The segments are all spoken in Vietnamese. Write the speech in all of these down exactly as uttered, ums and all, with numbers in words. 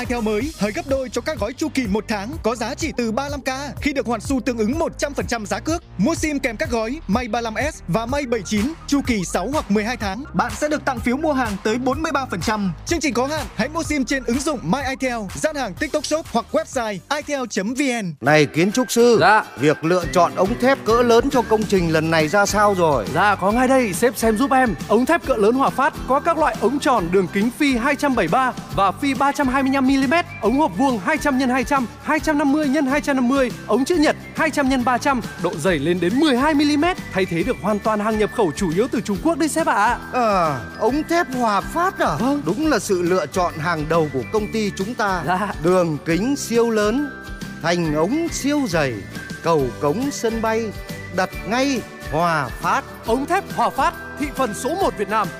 itel mới hời gấp đôi cho các gói chu kỳ một tháng có giá chỉ từ ba mươi lăm k khi được hoàn xu tương ứng một trăm phần trăm giá cước. Mua sim kèm các gói May ba mươi lăm S và May bảy mươi chín chu kỳ sáu hoặc mười hai tháng, bạn sẽ được tặng phiếu mua hàng tới bốn mươi ba phần trăm. Chương trình có hạn, hãy mua sim trên ứng dụng My itel, gian hàng TikTok Shop hoặc website itel chấm vn. Này kiến trúc sư, dạ. Việc lựa chọn ống thép cỡ lớn cho công trình lần này ra sao rồi? Dạ có ngay đây, sếp xem giúp em. Ống thép cỡ lớn Hòa Phát có các loại ống tròn đường kính phi hai trăm bảy mươi ba và phi ba trăm hai mươi lăm mi li mét, ống hộp vuông hai trăm nhân hai trăm, hai trăm năm mươi nhân hai trăm năm mươi, ống chữ nhật hai trăm nhân ba trăm, độ dày lên đến mười hai mi li mét, thay thế được hoàn toàn hàng nhập khẩu chủ yếu từ Trung Quốc đấy sếp ạ. À. à, ống thép Hòa Phát à? Vâng. Đúng là sự lựa chọn hàng đầu của công ty chúng ta. Dạ. Đường kính siêu lớn, thành ống siêu dày, cầu cống sân bay, đặt ngay Hòa Phát. Ống thép Hòa Phát, thị phần số một Việt Nam.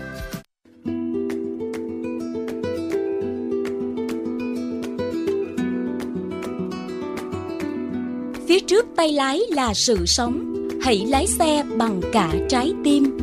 Phía trước tay lái là sự sống, hãy lái xe bằng cả trái tim.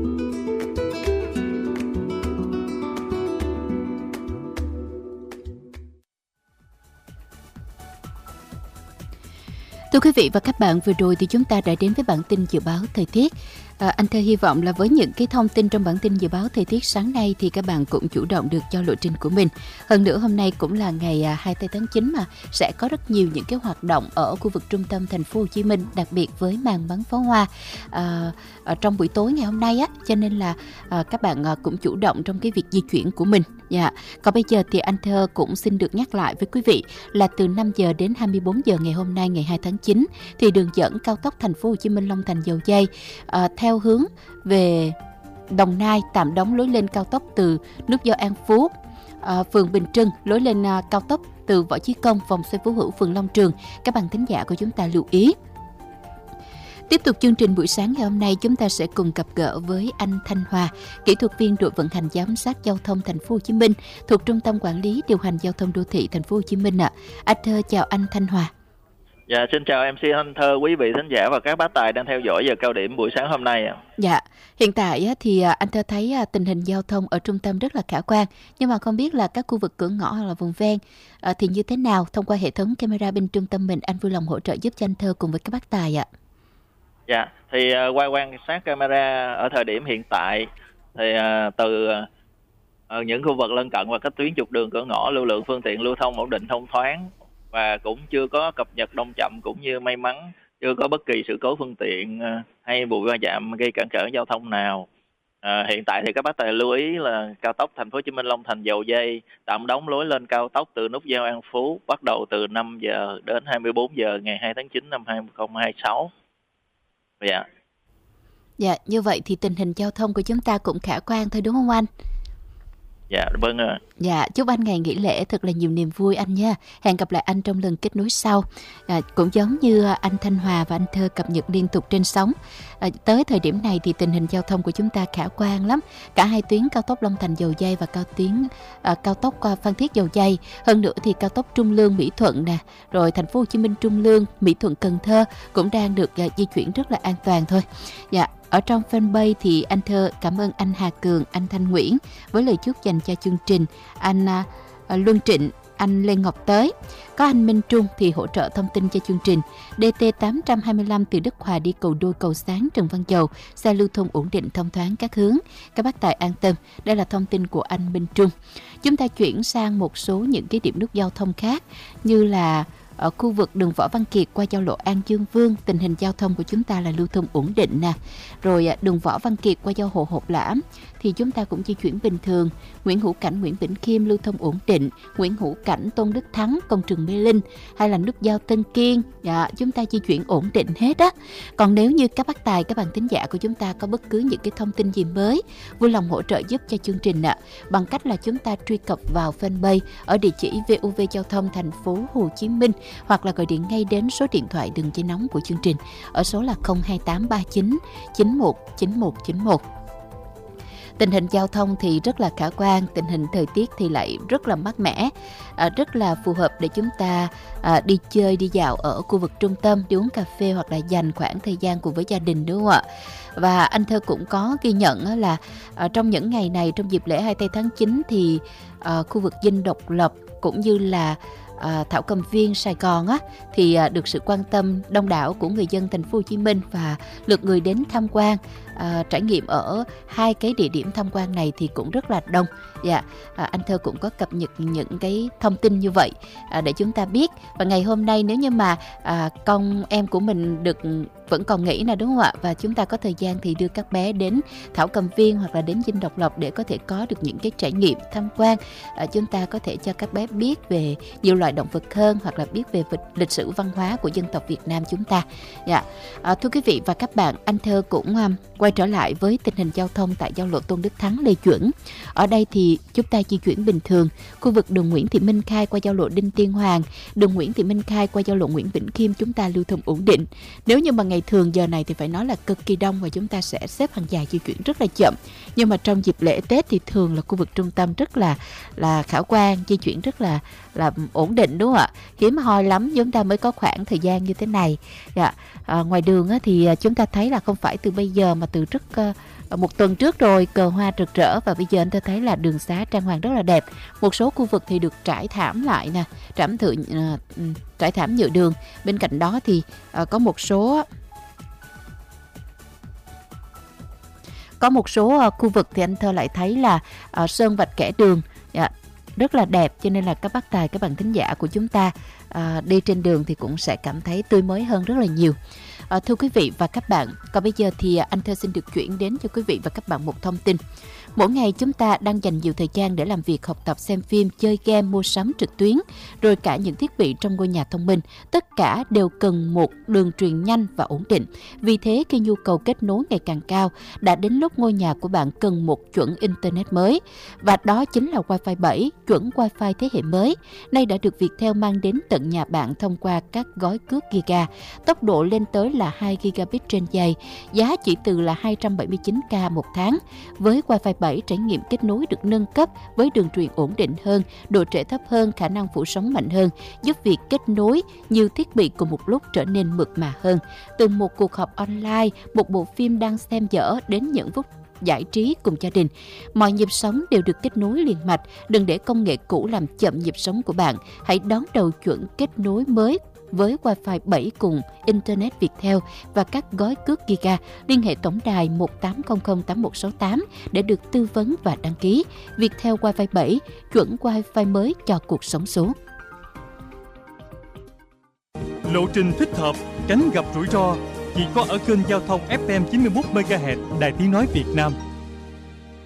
Thưa quý vị và các bạn, vừa rồi thì chúng ta đã đến với bản tin dự báo thời tiết. À, anh Thơ hy vọng là với những cái thông tin trong bản tin dự báo thời tiết sáng nay thì các bạn cũng chủ động được cho lộ trình của mình. Hơn nữa hôm nay cũng là ngày hai mươi tư tháng chín mà sẽ có rất nhiều những cái hoạt động ở khu vực trung tâm thành phố Hồ Chí Minh, đặc biệt với màn bắn pháo hoa à, à, trong buổi tối ngày hôm nay á, cho nên là à, các bạn à, cũng chủ động trong cái việc di chuyển của mình. Dạ. Còn bây giờ thì anh Thơ cũng xin được nhắc lại với quý vị là từ năm giờ đến hai mươi bốn giờ ngày hôm nay ngày hai tháng chín thì đường dẫn cao tốc thành phố Hồ Chí Minh Long Thành Dầu Giây à, theo hướng về Đồng Nai tạm đóng lối lên cao tốc từ nút giao An Phú, à, phường Bình Trưng, lối lên à, cao tốc từ Võ Chí Công, vòng xoay Phú Hữu, phường Long Trường. Các bạn thính giả của chúng ta lưu ý. Tiếp tục chương trình buổi sáng ngày hôm nay, chúng ta sẽ cùng gặp gỡ với anh Thanh Hòa, kỹ thuật viên đội vận hành giám sát giao thông thành phố Hồ Chí Minh thuộc Trung tâm Quản lý điều hành giao thông đô thị thành phố Hồ Chí Minh ạ. À. Anh Thơ chào anh Thanh Hòa. Dạ, xin chào em xê Thanh Thơ, quý vị thính giả và các bá tài đang theo dõi giờ cao điểm buổi sáng hôm nay ạ. Dạ, hiện tại thì anh Thơ thấy tình hình giao thông ở trung tâm rất là khả quan, nhưng mà không biết là các khu vực cửa ngõ hoặc là vùng ven thì như thế nào. Thông qua hệ thống camera bên trung tâm mình, anh vui lòng hỗ trợ giúp cho anh Thơ cùng với các bác tài ạ. Dạ, thì qua quan sát camera ở thời điểm hiện tại thì từ ở những khu vực lân cận và các tuyến trục đường cửa ngõ, lưu lượng phương tiện lưu thông ổn định thông thoáng và cũng chưa có cập nhật đông chậm, cũng như may mắn chưa có bất kỳ sự cố phương tiện hay vụ va chạm gây cản trở giao thông nào. À, hiện tại thì các bác tài lưu ý là cao tốc thành phố Hồ Chí Minh Long Thành Dầu Giây tạm đóng lối lên cao tốc từ nút giao An Phú bắt đầu từ năm giờ đến hai mươi bốn giờ ngày hai tháng chín năm hai không hai sáu. Dạ. Dạ, như vậy thì tình hình giao thông của chúng ta cũng khả quan thôi đúng không anh? Dạ, vâng ạ. Dạ, chúc anh ngày nghỉ lễ thật là nhiều niềm vui anh nha. Hẹn gặp lại anh trong lần kết nối sau. À, cũng giống như anh Thanh Hòa và anh Thơ cập nhật liên tục trên sóng. À, tới thời điểm này thì tình hình giao thông của chúng ta khả quan lắm. Cả hai tuyến cao tốc Long Thành Dầu Giây và cao tuyến à, cao tốc qua Phan Thiết Dầu Giây. Hơn nữa thì cao tốc Trung Lương Mỹ Thuận nè, rồi thành phố Hồ Chí Minh Trung Lương, Mỹ Thuận Cần Thơ cũng đang được à, di chuyển rất là an toàn thôi. Dạ. Ở trong fanpage thì anh Thơ cảm ơn anh Hà Cường, anh Thanh Nguyễn với lời chúc dành cho chương trình, anh à, Luân Trịnh, anh Lê Ngọc Tới. Có anh Minh Trung thì hỗ trợ thông tin cho chương trình. đê tê tám trăm hai mươi lăm từ Đức Hòa đi Cầu Đôi Cầu Sáng Trần Văn Dầu, xe lưu thông ổn định thông thoáng các hướng. Các bác tài an tâm. Đây là thông tin của anh Minh Trung. Chúng ta chuyển sang một số những cái điểm nút giao thông khác, như là ở khu vực đường Võ Văn Kiệt qua giao lộ An Dương Vương, tình hình giao thông của chúng ta là lưu thông ổn định nè. Rồi đường Võ Văn Kiệt qua giao Hồ Hột Lãm thì chúng ta cũng di chuyển bình thường. Nguyễn Hữu Cảnh, Nguyễn Bỉnh Khiêm lưu thông ổn định. Nguyễn Hữu Cảnh, Tôn Đức Thắng, Công Trường Mê Linh hay là nút giao Tân Kiên, dạ, chúng ta di chuyển ổn định hết á. Còn nếu như các bác tài, các bạn thính giả của chúng ta có bất cứ những cái thông tin gì mới, vui lòng hỗ trợ giúp cho chương trình ạ, bằng cách là chúng ta truy cập vào fanpage ở địa chỉ vê o vê Giao thông Thành phố Hồ Chí Minh, hoặc là gọi điện ngay đến số điện thoại đường dây nóng của chương trình ở số là không hai tám ba chín chín một chín một chín một. Tình hình giao thông thì rất là khả quan, tình hình thời tiết thì lại rất là mát mẻ, à, rất là phù hợp để chúng ta à, đi chơi, đi dạo ở khu vực trung tâm, đi uống cà phê hoặc là dành khoảng thời gian cùng với gia đình, đúng không ạ? Và anh Thơ cũng có ghi nhận là à, trong những ngày này, trong dịp lễ hai mươi tư tháng chín thì à, khu vực Dinh Độc Lập, cũng như là À, Thảo Cầm Viên, Sài Gòn á, thì à, được sự quan tâm đông đảo của người dân thành phố Hồ Chí Minh và lượt người đến tham quan à, trải nghiệm ở hai cái địa điểm tham quan này thì cũng rất là đông. Dạ, à, anh Thơ cũng có cập nhật những cái thông tin như vậy à, để chúng ta biết. Và ngày hôm nay nếu như mà à, con em của mình được vẫn còn nghỉ nè, đúng không ạ? Và chúng ta có thời gian thì đưa các bé đến Thảo Cầm Viên hoặc là đến Dinh Độc Lập để có thể có được những cái trải nghiệm tham quan. À, chúng ta có thể cho các bé biết về nhiều loại động vật hơn hoặc là biết về lịch sử văn hóa của dân tộc Việt Nam chúng ta. Dạ. À, thưa quý vị và các bạn, anh Thơ cũng um, quay trở lại với tình hình giao thông tại giao lộ Tôn Đức Thắng, Lê Duẩn. Ở đây thì chúng ta di chuyển bình thường. Khu vực đường Nguyễn Thị Minh Khai qua giao lộ Đinh Tiên Hoàng, đường Nguyễn Thị Minh Khai qua giao lộ Nguyễn Bỉnh Khiêm chúng ta lưu thông ổn định. Nếu như mà ngày thường giờ này thì phải nói là cực kỳ đông và chúng ta sẽ xếp hàng dài di chuyển rất là chậm. Nhưng mà trong dịp lễ Tết thì thường là khu vực trung tâm rất là là khả quan, di chuyển rất là là ổn định, đúng không ạ? Hiếm hoi lắm chúng ta mới có khoảng thời gian như thế này. Dạ. À, ngoài đường á, thì chúng ta thấy là không phải từ bây giờ mà từ rất uh, một tuần trước rồi cờ hoa rực rỡ, và bây giờ anh ta thấy là đường xá trang hoàng rất là đẹp. Một số khu vực thì được trải thảm lại nè, trảm thử uh, trải thảm nhựa đường. Bên cạnh đó thì uh, có một số có một số uh, khu vực thì anh Thơ lại thấy là uh, sơn vạch kẻ đường. Yeah. Rất là đẹp, cho nên là các bác tài, các bạn thính giả của chúng ta à, đi trên đường thì cũng sẽ cảm thấy tươi mới hơn rất là nhiều. À, thưa quý vị và các bạn, còn bây giờ thì anh Thơ xin được chuyển đến cho quý vị và các bạn một thông tin. Mỗi ngày chúng ta đang dành nhiều thời gian để làm việc, học tập, xem phim, chơi game, mua sắm trực tuyến, rồi cả những thiết bị trong ngôi nhà thông minh. Tất cả đều cần một đường truyền nhanh và ổn định. Vì thế, khi nhu cầu kết nối ngày càng cao, đã đến lúc ngôi nhà của bạn cần một chuẩn Internet mới. Và đó chính là Wi-Fi bảy, chuẩn Wi-Fi thế hệ mới. Nay đã được Viettel mang đến tận nhà bạn thông qua các gói cước Giga. Tốc độ lên tới là hai gigabit trên giây, giá chỉ từ là hai trăm bảy mươi chín k một tháng. Với Wi-Fi bảy, trải nghiệm kết nối được nâng cấp với đường truyền ổn định hơn, độ trễ thấp hơn, khả năng phủ sóng mạnh hơn, giúp việc kết nối nhiều thiết bị cùng một lúc trở nên mượt mà hơn. Từ một cuộc họp online, một bộ phim đang xem dở đến những phút giải trí cùng gia đình, mọi nhịp sống đều được kết nối liền mạch. Đừng để công nghệ cũ làm chậm nhịp sống của bạn. Hãy đón đầu chuẩn kết nối mới với Wi-Fi bảy cùng Internet Viettel và các gói cước Giga. Liên hệ tổng đài một tám không không tám một sáu tám để được tư vấn và đăng ký. Viettel Wi-Fi bảy, chuẩn Wi-Fi mới cho cuộc sống số. Lộ trình thích hợp, tránh gặp rủi ro chỉ có ở kênh giao thông ép em chín mươi mốt mê ga héc Đài Tiếng nói Việt Nam.